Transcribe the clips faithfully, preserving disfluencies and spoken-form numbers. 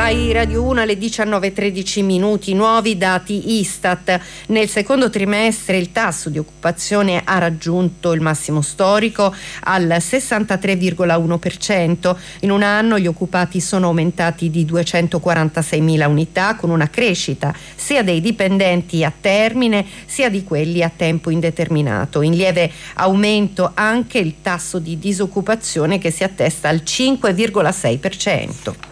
Rai Radio uno alle diciannove e tredici minuti, nuovi dati Istat. Nel secondo trimestre il tasso di occupazione ha raggiunto il massimo storico al sessantatré virgola uno per cento. In un anno gli occupati sono aumentati di duecentoquarantaseimila unità, con una crescita sia dei dipendenti a termine sia di quelli a tempo indeterminato. In lieve aumento anche il tasso di disoccupazione, che si attesta al cinque virgola sei per cento.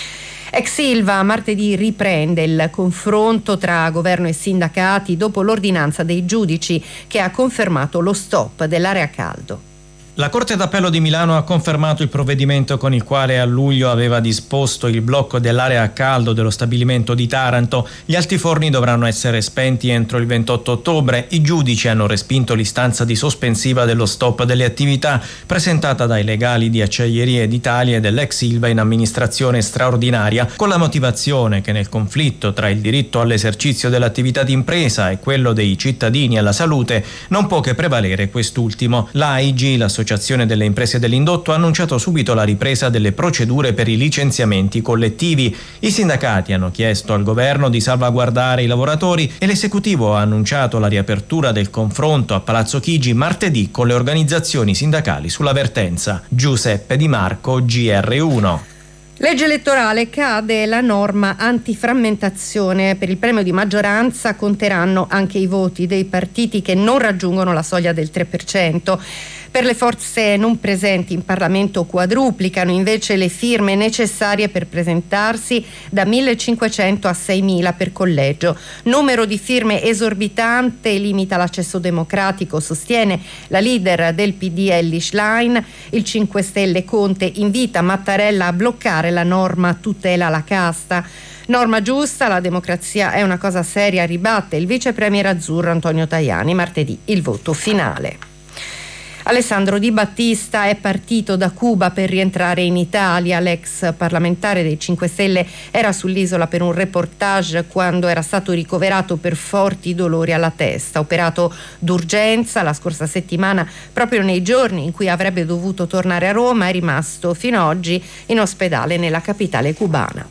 Ex Ilva martedì riprende il confronto tra governo e sindacati dopo l'ordinanza dei giudici che ha confermato lo stop dell'area caldo. La Corte d'Appello di Milano ha confermato il provvedimento con il quale a luglio aveva disposto il blocco dell'area a caldo dello stabilimento di Taranto. Gli altiforni dovranno essere spenti entro il ventotto ottobre. I giudici hanno respinto l'istanza di sospensiva dello stop delle attività presentata dai legali di Acciaierie d'Italia e dell'ex Ilva in amministrazione straordinaria, con la motivazione che nel conflitto tra il diritto all'esercizio dell'attività d'impresa e quello dei cittadini alla salute non può che prevalere quest'ultimo. L'A I G, la L'Associazione delle Imprese dell'Indotto, ha annunciato subito la ripresa delle procedure per i licenziamenti collettivi. I sindacati hanno chiesto al governo di salvaguardare i lavoratori e l'esecutivo ha annunciato la riapertura del confronto a Palazzo Chigi martedì con le organizzazioni sindacali sulla vertenza. Giuseppe Di Marco, G R uno. Legge elettorale, cade la norma antiframmentazione. Per il premio di maggioranza conteranno anche i voti dei partiti che non raggiungono la soglia del tre per cento. Per le forze non presenti in Parlamento quadruplicano invece le firme necessarie per presentarsi da millecinquecento a seimila per collegio. Numero di firme esorbitante limita l'accesso democratico, sostiene la leader del P D Elly Schlein. Il cinque Stelle Conte invita Mattarella a bloccare la norma tutela la casta. Norma giusta, la democrazia è una cosa seria, ribatte il vice premier azzurro Antonio Tajani. Martedì il voto finale. Alessandro Di Battista è partito da Cuba per rientrare in Italia. L'ex parlamentare dei cinque Stelle era sull'isola per un reportage quando era stato ricoverato per forti dolori alla testa. Operato d'urgenza la scorsa settimana, proprio nei giorni in cui avrebbe dovuto tornare a Roma, è rimasto fino ad oggi in ospedale nella capitale cubana.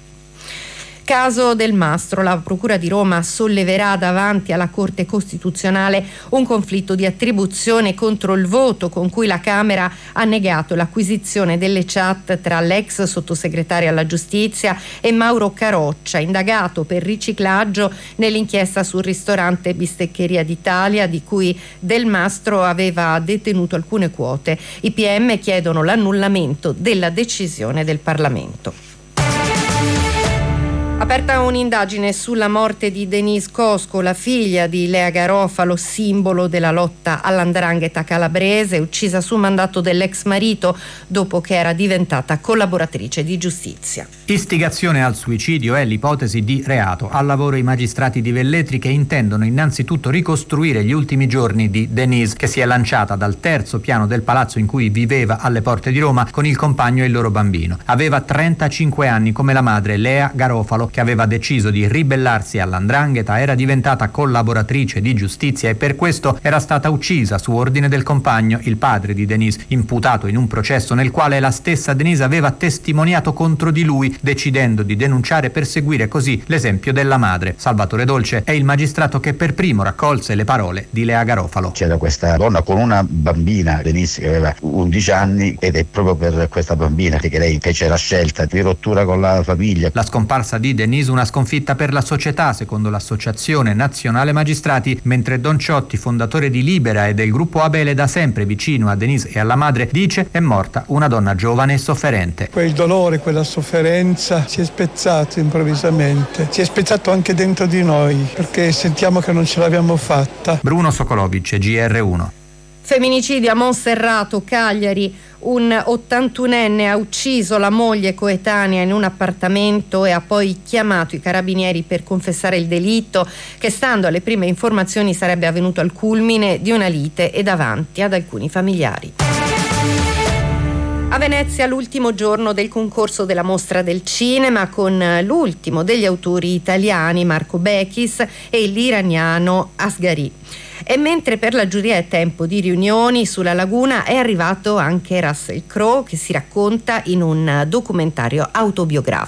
Caso Del Mastro, la Procura di Roma solleverà davanti alla Corte Costituzionale un conflitto di attribuzione contro il voto con cui la Camera ha negato l'acquisizione delle chat tra l'ex sottosegretario alla giustizia e Mauro Caroccia, indagato per riciclaggio nell'inchiesta sul ristorante Bisteccheria d'Italia, di cui Del Mastro aveva detenuto alcune quote. I P M chiedono l'annullamento della decisione del Parlamento. Aperta un'indagine sulla morte di Denise Cosco, la figlia di Lea Garofalo, simbolo della lotta all'andrangheta calabrese, uccisa su mandato dell'ex marito dopo che era diventata collaboratrice di giustizia. Istigazione al suicidio è l'ipotesi di reato. Al lavoro i magistrati di Velletri, che intendono innanzitutto ricostruire gli ultimi giorni di Denise, che si è lanciata dal terzo piano del palazzo in cui viveva alle porte di Roma con il compagno e il loro bambino. Aveva trentacinque anni, come la madre Lea Garofalo, che aveva deciso di ribellarsi all'andrangheta, era diventata collaboratrice di giustizia e per questo era stata uccisa su ordine del compagno, il padre di Denise, imputato in un processo nel quale la stessa Denise aveva testimoniato contro di lui, decidendo di denunciare per seguire così l'esempio della madre. Salvatore Dolce è il magistrato che per primo raccolse le parole di Lea Garofalo. C'era questa donna con una bambina, Denise, che aveva undici anni, ed è proprio per questa bambina che lei fece la scelta di rottura con la famiglia. La scomparsa di Denise una sconfitta per la società, secondo l'Associazione Nazionale Magistrati, mentre Don Ciotti, fondatore di Libera e del gruppo Abele, da sempre vicino a Denise e alla madre, dice: è morta una donna giovane e sofferente. Quel dolore, quella sofferenza si è spezzato improvvisamente, si è spezzato anche dentro di noi, perché sentiamo che non ce l'abbiamo fatta. Bruno Sokolovic, G R uno. Femminicidio a Monserrato, Cagliari. Un ottantunenne ha ucciso la moglie coetanea in un appartamento e ha poi chiamato i carabinieri per confessare il delitto, che stando alle prime informazioni sarebbe avvenuto al culmine di una lite e davanti ad alcuni familiari. A Venezia l'ultimo giorno del concorso della Mostra del Cinema, con l'ultimo degli autori italiani, Marco Bechis, e l'iraniano Asghari. E mentre per la giuria è tempo di riunioni, sulla laguna è arrivato anche Russell Crowe, che si racconta in un documentario autobiografico.